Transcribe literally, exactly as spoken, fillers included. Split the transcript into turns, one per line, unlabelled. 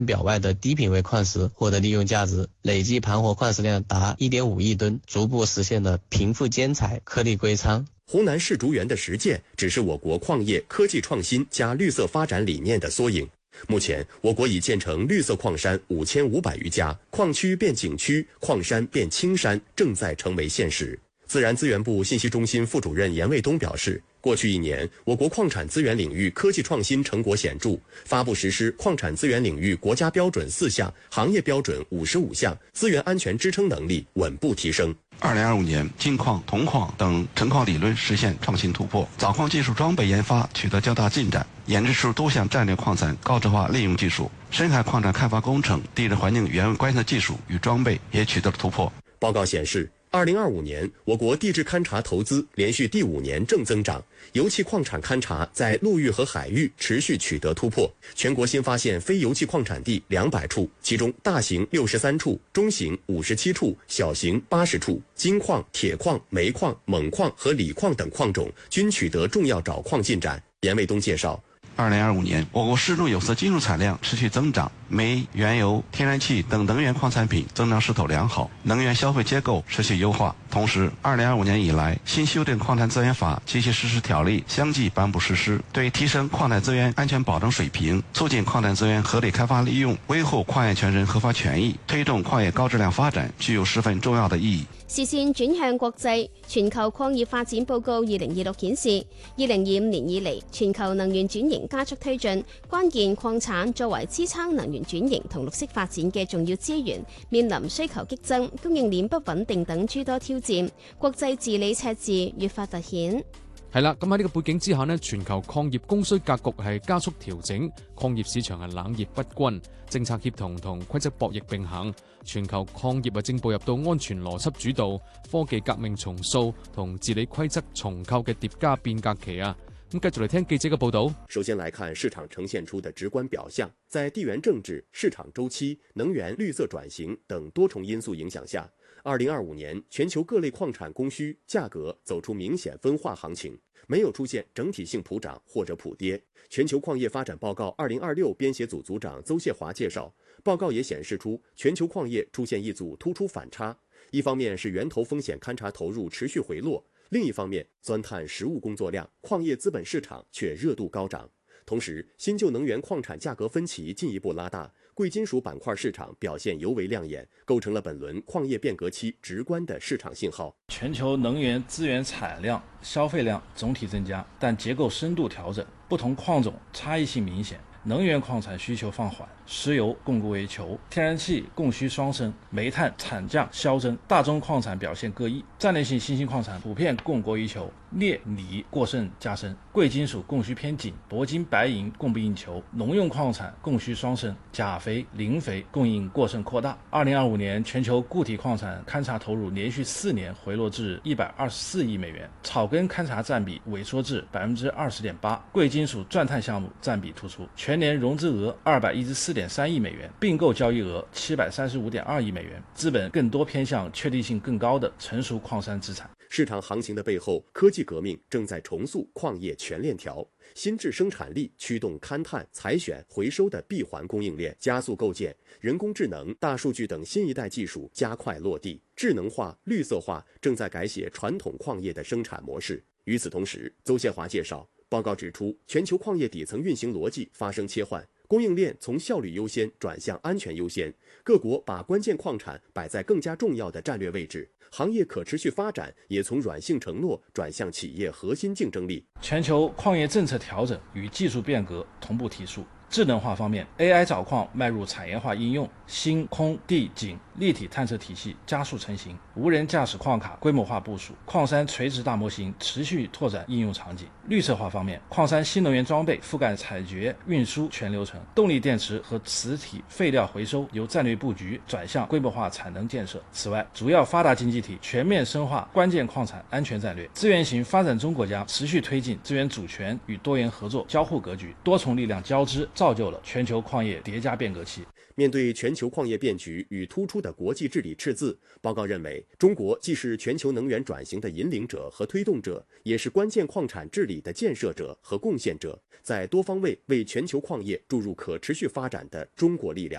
表外的低品位矿石获得利用价值，累计盘活矿石量达 一点五亿吨，逐步实现了贫富兼财、颗粒归仓。
湖南试竹园的实践只是我国矿业科技创新加绿色发展理念的缩影。目前，我国已建成绿色矿山五千五百余家，矿区变景区，矿山变青山，正在成为现实。自然资源部信息中心副主任严卫东表示，过去一年，我国矿产资源领域科技创新成果显著，发布实施矿产资源领域国家标准四项，行业标准五十五项，资源安全支撑能力稳步提升。
二零二五年，金矿、铜矿等沉矿理论实现创新突破，早矿技术装备研发取得较大进展，研制出多项战略矿产高质化利用技术，深海矿产开发工程、地质环境原位观测技术与装备也取得了突破。
报告显示，二零二五年，我国地质勘察投资连续第五年正增长，油气矿产勘察在陆域和海域持续取得突破，全国新发现非油气矿产地两百处，其中大型六十三处，中型五十七处，小型八十处。金矿、铁矿、煤矿、锰矿和锂矿等矿种均取得重要找矿进展。严卫东介绍，
二零二五年，我国湿重有色金属产量持续增长，煤、原油、天然气等能源矿产品增长势头良好，能源消费结构持续优化。同时，二零二五年以来，新修订矿产资源法及其实施条例相继颁布实施，对提升矿产资源安全保障水平，促进矿产资源合理开发利用，维护矿业权人合法权益，推动矿业高质量发展，具有十分重要的意義。
視線轉向國際，全球礦業發展報告二零二六顯示，二零二五年以嚟，全球能源轉型加速推進，關鍵礦產作為支撐能源轉型同綠色發展嘅重要資源，面臨需求激增、供應鏈不穩定等諸多挑戰，國際治理赤字越發突顯。
係啦，咁喺呢個背景之下呢，全球礦業供需格局係加速調整，礦業市場係冷熱不均，政策協同同規則博弈並行，全球礦業啊正步入到安全邏輯主導、科技革命重塑同治理規則重構嘅疊加變革期啊！咁繼續嚟聽記者嘅報導。
首先來看市場呈現出的直觀表象，在地緣政治、市場週期、能源綠色轉型等多重因素影響下，二零二五年全球各類礦產供需價格走出明顯分化行情，沒有出現整體性普漲或者普跌。全球礦業發展報告二零二六編寫組組長鄒謝華介紹，報告也顯示出全球礦業出現一組突出反差，一方面是源頭風險勘察投入持續回落，另一方面鑽探實務工作量，礦業資本市場卻熱度高漲。同時，新舊能源礦產價格分歧進一步拉大，貴金屬板塊市場表現尤為亮眼，構成了本輪礦業變革期直觀的市場信號。
全球能源資源產量、消費量總體增加，但結構深度調整，不同礦種差異性明顯。能源礦產需求放緩，石油供過於求，天然氣供需雙升，煤炭產價飆增，大宗礦產表現各異。戰略性新興礦產普遍供過於求，鎳、鋰過剩加深，貴金屬供需偏緊，鉑金、白銀供不應求，農用礦產供需雙升，鉀肥、磷肥供應過剩擴大。二零二五年全球固體礦產勘察投入連續四年回落至一百二十四億美元，草根勘察佔比萎縮至百分之二十點八，貴金屬鑽探項目佔比突出。全年融資額二百一十四點三億美元，併購交易額七百三十五點二億美元，資本更多偏向確定性更高的成熟礦山資產。
市場行情的背後，科技革命正在重塑礦業全鏈條，新質生產力驅動勘探、採選、回收的閉環供應鏈，加速構建。人工智能、大數據等新一代技術加快落地，智能化、綠色化正在改寫傳統礦業的生產模式。與此同時，鄒謝華介紹，報告指出，全球礦業底層運行邏輯發生切換，供應鏈從效率優先轉向安全優先，各國把關鍵礦產擺在更加重要的戰略位置，行業可持續發展也從軟性承諾轉向企業核心競爭力。
全球礦業政策調整與技術變革同步提速。智能化方面 ，A I 找礦邁入產業化應用，星空地景立體探測體系加速成型，無人駕駛礦卡規模化部署，礦山垂直大模型持續拓展應用場景。綠色化方面，礦山新能源裝備覆蓋採掘、運輸全流程，動力電池和磁體廢料回收由戰略佈局轉向規模化產能建設。此外，主要發達經濟體全面深化關鍵礦產安全戰略，資源型發展中國家持續推進資源主權與多元合作交互格局，多重力量交織，造就了全球礦業疊加變革期。
面對全球礦業變局與突出出的国际治理赤字。报告认为，中国既是全球能源转型的引领者和推动者，也是关键矿产治理的建设者和贡献者，在多方位为全球矿业注入可持续发展的中国力量。